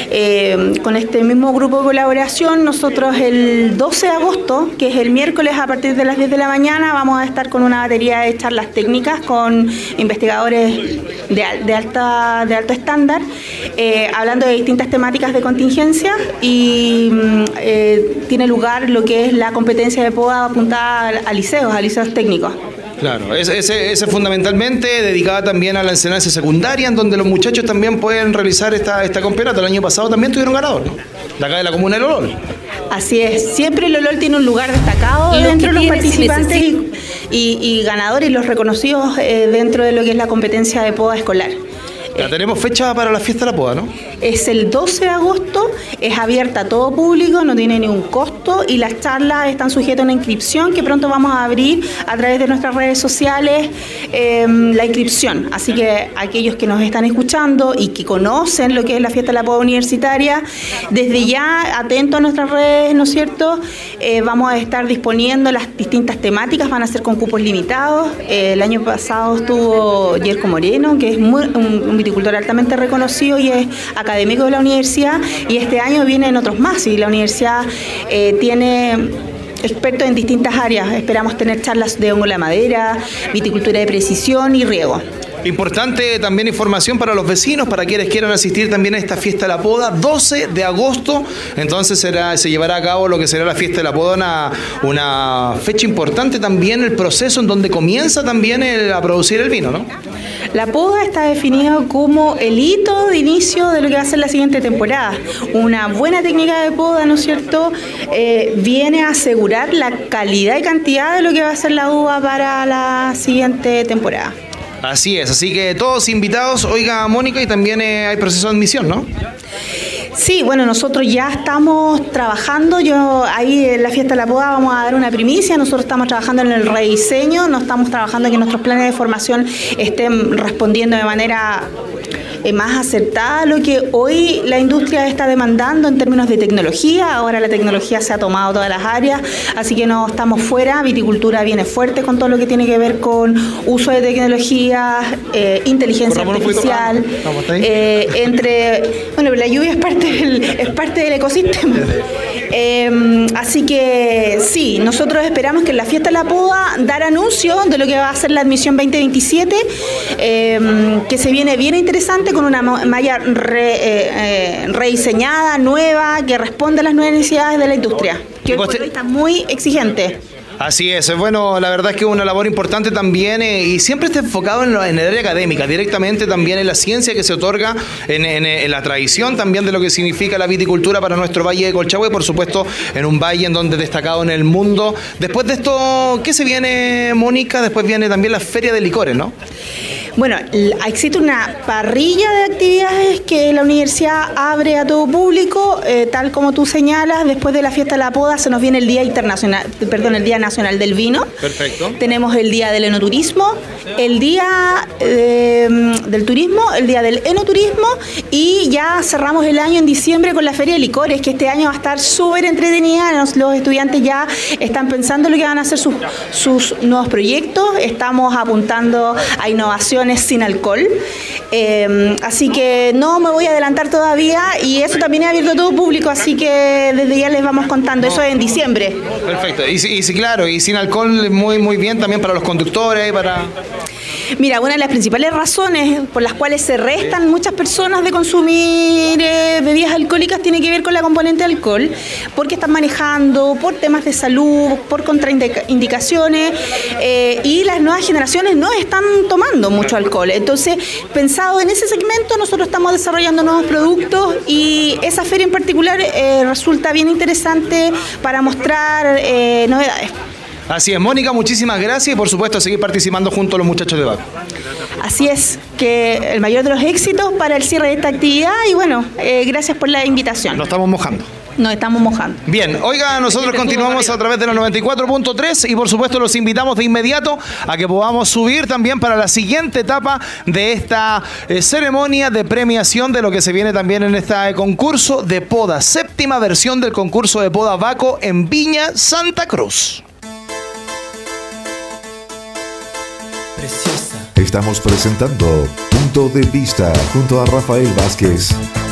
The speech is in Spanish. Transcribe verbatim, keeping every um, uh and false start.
eh, con este mismo grupo de colaboración, nosotros el doce de agosto, que es el miércoles a partir de las diez de la mañana, vamos a estar con una batería de charlas técnicas con investigadores de, de, alta, de alto estándar, eh, hablando de distintas temáticas de contingencia y eh, tiene lugar lo que es la competencia de poda apuntada a liceos, a liceos técnicos. Claro, ese, ese, ese fundamentalmente dedicada también a la enseñanza secundaria, en donde los muchachos también pueden realizar esta, esta campeonato. El año pasado también tuvieron ganador, ¿no? De acá de la comuna del Olol. Así es, siempre el Olol tiene un lugar destacado dentro de los participantes y, y, y ganadores y los reconocidos eh, dentro de lo que es la competencia de poda escolar. Ya tenemos fecha para la fiesta de la poda, ¿no? Es el doce de agosto, es abierta a todo público, no tiene ningún costo y las charlas están sujetas a una inscripción que pronto vamos a abrir a través de nuestras redes sociales, eh, la inscripción. Así que aquellos que nos están escuchando y que conocen lo que es la fiesta de la poda universitaria, desde ya atentos a nuestras redes, ¿no es cierto? Eh, vamos a estar disponiendo las distintas temáticas, van a ser con cupos limitados. Eh, el año pasado estuvo Yerko Moreno, que es muy, un, un viticultor altamente reconocido y es académico de la universidad, y este año vienen otros más y la universidad eh, tiene expertos en distintas áreas. Esperamos tener charlas de hongo en la madera, viticultura de precisión y riego. Importante también información para los vecinos, para quienes quieran asistir también a esta fiesta de la poda, doce de agosto, entonces será, se llevará a cabo lo que será la fiesta de la poda, una, una fecha importante también, el proceso en donde comienza también el, a producir el vino, ¿no? La poda está definida como el hito de inicio de lo que va a ser la siguiente temporada. Una buena técnica de poda, ¿no es cierto?, eh, viene a asegurar la calidad y cantidad de lo que va a ser la uva para la siguiente temporada. Así es, así que todos invitados. Oiga, Mónica, y también eh, hay proceso de admisión, ¿no? Sí, bueno, nosotros ya estamos trabajando, yo ahí en la fiesta de la poda vamos a dar una primicia, nosotros estamos trabajando en el rediseño, no estamos trabajando en que nuestros planes de formación estén respondiendo de manera eh, más acertada a lo que hoy la industria está demandando en términos de tecnología. Ahora la tecnología se ha tomado todas las áreas, así que no estamos fuera. Viticultura viene fuerte con todo lo que tiene que ver con uso de tecnología, eh, inteligencia artificial, eh, entre, bueno, la lluvia es parte del, es parte del ecosistema. Eh, así que sí, nosotros esperamos que en la fiesta de la poda dar anuncio de lo que va a ser la admisión veinte veintisiete, eh, que se viene bien interesante, con una malla re, eh, eh, rediseñada, nueva, que responde a las nuevas necesidades de la industria, que hoy está muy exigente. Así es, bueno, la verdad es que es una labor importante también eh, y siempre está enfocado en, lo, en el área académica, directamente también en la ciencia que se otorga, en, en, en la tradición también de lo que significa la viticultura para nuestro Valle de Colchagua y por supuesto en un valle en donde destacado en el mundo. Después de esto, ¿qué se viene, Mónica? Después viene también la Feria de Licores, ¿no? Bueno, existe una parrilla de actividades que la universidad abre a todo público, eh, tal como tú señalas. Después de la fiesta de la poda se nos viene el Día Internacional, perdón, el Día Nacional del Vino. Perfecto. Tenemos el Día del Enoturismo, el Día eh, del Turismo, el Día del Enoturismo y ya cerramos el año en diciembre con la Feria de Licores, que este año va a estar súper entretenida. Los, los estudiantes ya están pensando en lo que van a hacer sus, sus nuevos proyectos. Estamos apuntando a innovación sin alcohol, eh, así que no me voy a adelantar todavía y eso también es abierto a todo público, así que desde ya les vamos contando, eso es en diciembre. Perfecto, y, y sí, claro, y sin alcohol muy muy bien también para los conductores, para... Mira, una de las principales razones por las cuales se restan muchas personas de consumir eh, bebidas alcohólicas tiene que ver con la componente de alcohol, porque están manejando, por temas de salud, por contraindicaciones, eh, y las nuevas generaciones no están tomando mucho alcohol. Entonces, pensado en ese segmento, nosotros estamos desarrollando nuevos productos y esa feria en particular eh, resulta bien interesante para mostrar eh, novedades. Así es, Mónica, muchísimas gracias y por supuesto seguir participando junto a los muchachos de Vaco. Así es, que el mayor de los éxitos para el cierre de esta actividad y bueno, eh, gracias por la invitación. Nos estamos mojando. Nos estamos mojando. Bien, oiga, nosotros continuamos a través de la noventa y cuatro punto tres y por supuesto los invitamos de inmediato a que podamos subir también para la siguiente etapa de esta eh, ceremonia de premiación de lo que se viene también en este concurso de poda, séptima versión del concurso de poda Vaco en Viña, Santa Cruz. Estamos presentando Punto de Vista junto a Rafael Vázquez.